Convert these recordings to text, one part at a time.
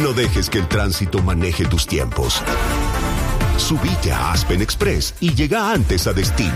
No dejes que el tránsito maneje tus tiempos. Subite a Aspen Express y llega antes a destino.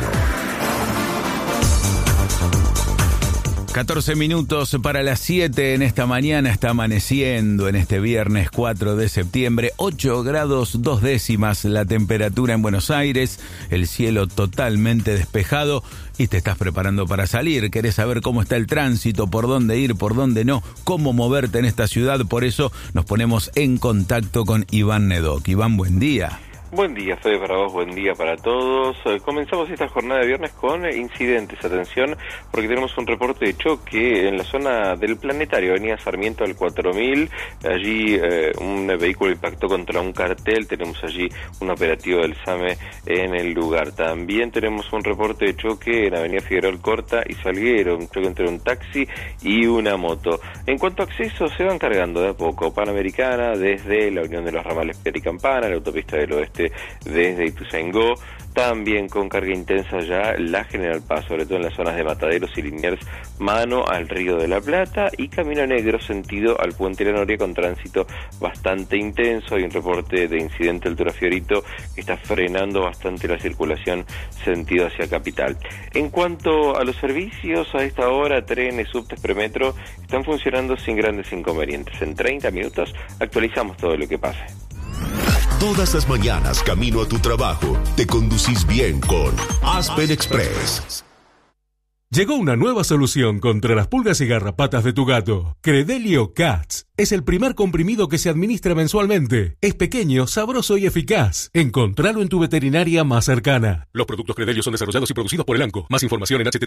14 minutos para las 7 en esta mañana. Está amaneciendo en este viernes 4 de septiembre. 8 grados 2 décimas la temperatura en Buenos Aires. El cielo totalmente despejado. Y te estás preparando para salir. Querés saber cómo está el tránsito, por dónde ir, por dónde no, cómo moverte en esta ciudad. Por eso nos ponemos en contacto con Iván Nedoc. Iván, buen día. Buen día, Fede, para vos, buen día para todos. Comenzamos esta jornada de viernes con incidentes. Atención, porque tenemos un reporte de choque en la zona del Planetario, avenida Sarmiento al 4000. Allí un vehículo impactó contra un cartel. Tenemos allí un operativo del SAME en el lugar. También tenemos un reporte de choque en avenida Figueroa Alcorta y Salguero, un choque entre un taxi y una moto. En cuanto a acceso, se van cargando de a poco. Panamericana, desde la unión de los ramales Pericampana, la autopista del oeste desde Ituzaingó, también con carga intensa ya la General Paz, sobre todo en las zonas de Mataderos y Liniers, mano al Río de la Plata, y Camino Negro sentido al Puente La Noria con tránsito bastante intenso. Hay un reporte de incidente altura Fiorito que está frenando bastante la circulación sentido hacia Capital. En cuanto a los servicios, a esta hora trenes, subtes, premetro están funcionando sin grandes inconvenientes. En 30 minutos actualizamos todo lo que pase. Todas las mañanas, camino a tu trabajo, te conducís bien con Aspen Express. Llegó una nueva solución contra las pulgas y garrapatas de tu gato. Credelio Cats. Es el primer comprimido que se administra mensualmente. Es pequeño, sabroso y eficaz. Encontralo en tu veterinaria más cercana. Los productos Credelio son desarrollados y producidos por Elanco. Más información en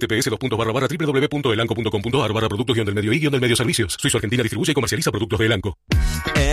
https://www.elanco.com.ar/productos-del-medio y-del-medio servicios. Suizo Argentina distribuye y comercializa productos de Elanco.